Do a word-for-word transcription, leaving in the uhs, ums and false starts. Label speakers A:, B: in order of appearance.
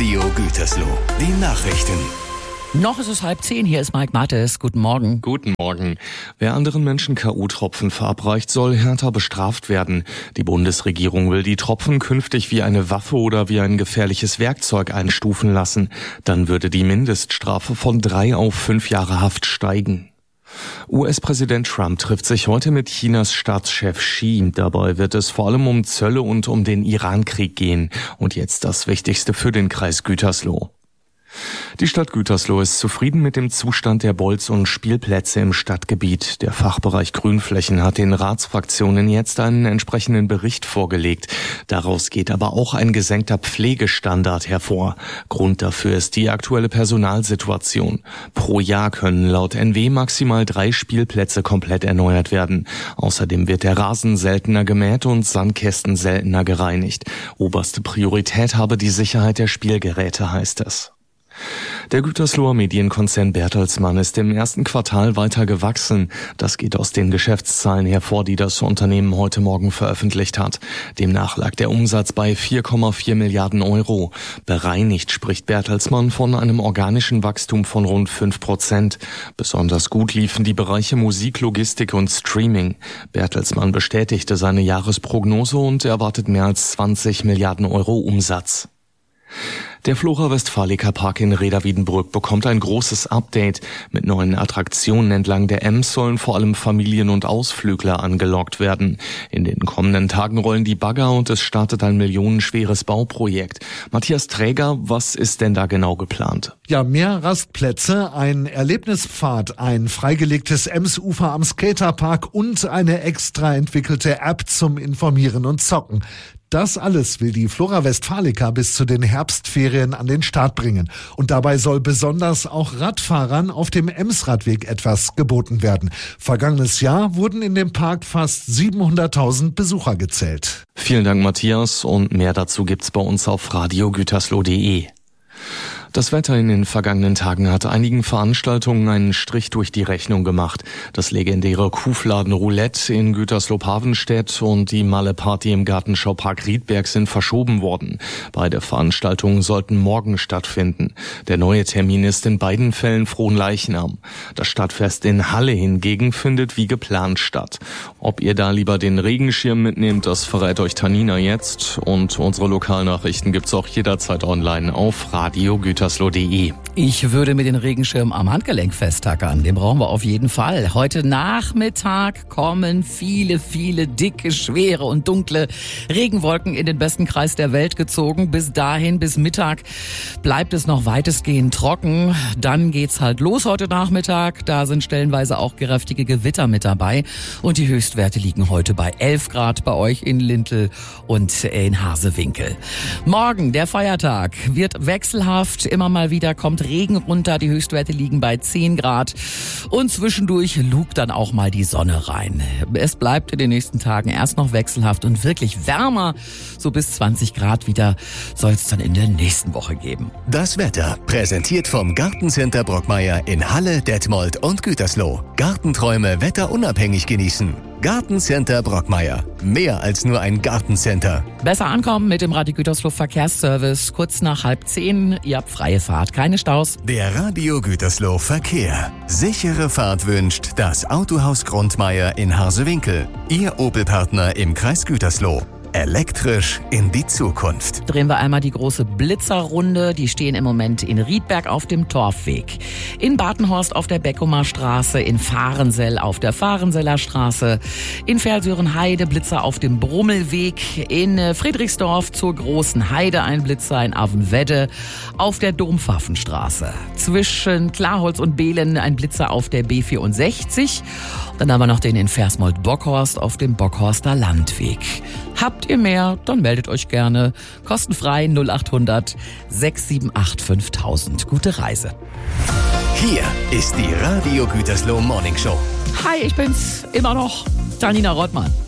A: Radio Gütersloh. Die Nachrichten.
B: Noch ist es halb zehn, hier ist Mike Mattes. Guten Morgen.
C: Guten Morgen. Wer anderen Menschen K O-Tropfen verabreicht, soll härter bestraft werden. Die Bundesregierung will die Tropfen künftig wie eine Waffe oder wie ein gefährliches Werkzeug einstufen lassen. Dann würde die Mindeststrafe von drei auf fünf Jahre Haft steigen. U S-Präsident Trump trifft sich heute mit Chinas Staatschef Xi. Dabei wird es vor allem um Zölle und um den Iran-Krieg gehen. Und jetzt das Wichtigste für den Kreis Gütersloh. Die Stadt Gütersloh ist zufrieden mit dem Zustand der Bolz- und Spielplätze im Stadtgebiet. Der Fachbereich Grünflächen hat den Ratsfraktionen jetzt einen entsprechenden Bericht vorgelegt. Daraus geht aber auch ein gesenkter Pflegestandard hervor. Grund dafür ist die aktuelle Personalsituation. Pro Jahr können laut N W maximal drei Spielplätze komplett erneuert werden. Außerdem wird der Rasen seltener gemäht und Sandkästen seltener gereinigt. Oberste Priorität habe die Sicherheit der Spielgeräte, heißt es. Der Gütersloher Medienkonzern Bertelsmann ist im ersten Quartal weiter gewachsen. Das geht aus den Geschäftszahlen hervor, die das Unternehmen heute Morgen veröffentlicht hat. Demnach lag der Umsatz bei vier Komma vier Milliarden Euro. Bereinigt spricht Bertelsmann von einem organischen Wachstum von rund fünf Prozent. Besonders gut liefen die Bereiche Musik, Logistik und Streaming. Bertelsmann bestätigte seine Jahresprognose und erwartet mehr als zwanzig Milliarden Euro Umsatz. Der Flora Westfalica Park in Reda-Wiedenbrück bekommt ein großes Update. Mit neuen Attraktionen entlang der Ems sollen vor allem Familien und Ausflügler angelockt werden. In den kommenden Tagen rollen die Bagger und es startet ein millionenschweres Bauprojekt. Matthias Träger, was ist denn da genau geplant?
D: Ja, mehr Rastplätze, ein Erlebnispfad, ein freigelegtes Emsufer am Skaterpark und eine extra entwickelte App zum Informieren und Zocken. Das alles will die Flora Westfalica bis zu den Herbstferien an den Start bringen. Und dabei soll besonders auch Radfahrern auf dem Emsradweg etwas geboten werden. Vergangenes Jahr wurden in dem Park fast siebenhunderttausend Besucher gezählt.
C: Vielen Dank, Matthias. Und mehr dazu gibt's bei uns auf radio gütersloh punkt de. Das Wetter in den vergangenen Tagen hat einigen Veranstaltungen einen Strich durch die Rechnung gemacht. Das legendäre Kuhfladen Roulette in Gütersloh-Pavenstedt und die Malle-Party im Gartenschaupark Riedberg sind verschoben worden. Beide Veranstaltungen sollten morgen stattfinden. Der neue Termin ist in beiden Fällen Fronleichnam. Das Stadtfest in Halle hingegen findet wie geplant statt. Ob ihr da lieber den Regenschirm mitnehmt, das verrät euch Tanina jetzt. Und unsere Lokalnachrichten gibt's auch jederzeit online auf radio gütersloh punkt de.
B: Ich würde mir den Regenschirm am Handgelenk festtackern. Den brauchen wir auf jeden Fall. Heute Nachmittag kommen viele, viele dicke, schwere und dunkle Regenwolken in den besten Kreis der Welt gezogen. Bis dahin, bis Mittag, bleibt es noch weitestgehend trocken. Dann geht's halt los heute Nachmittag. Da sind stellenweise auch kräftige Gewitter mit dabei. Und die Höchstwerte liegen heute bei elf Grad bei euch in Lintel und in Hasewinkel. Morgen, der Feiertag, wird wechselhaft. Immer mal wieder kommt Regen runter. Die Höchstwerte liegen bei zehn Grad. Und zwischendurch lugt dann auch mal die Sonne rein. Es bleibt in den nächsten Tagen erst noch wechselhaft und wirklich wärmer. So bis zwanzig Grad wieder soll es dann in der nächsten Woche geben.
A: Das Wetter präsentiert vom Gartencenter Brockmeier in Halle, Detmold und Gütersloh. Gartenträume wetterunabhängig genießen. Gartencenter Brockmeier. Mehr als nur ein Gartencenter.
B: Besser ankommen mit dem Radio Gütersloh Verkehrsservice. Kurz nach halb zehn. Ihr habt freie Fahrt, keine Staus.
A: Der Radio Gütersloh Verkehr. Sichere Fahrt wünscht das Autohaus Grundmeier in Harsewinkel. Ihr Opel-Partner im Kreis Gütersloh. Elektrisch in die Zukunft.
B: Drehen wir einmal die große Blitzerrunde. Die stehen im Moment in Riedberg auf dem Torfweg, in Badenhorst auf der Beckumer Straße, in Fahrensell auf der Fahrenseller Straße, in Versörenheide Blitzer auf dem Brummelweg, in Friedrichsdorf zur Großen Heide ein Blitzer, in Avenwedde auf der Dompfaffenstraße. Zwischen Klarholz und Behlen ein Blitzer auf der B vierundsechzig. Dann haben wir noch den in Versmold-Bockhorst auf dem Bockhorster Landweg. Habt ihr mehr, dann meldet euch gerne. Kostenfrei null acht hundert sechs sieben acht fünftausend. Gute Reise.
A: Hier ist die Radio Gütersloh Morning Show.
B: Hi, ich bin's immer noch, Tanina Rottmann.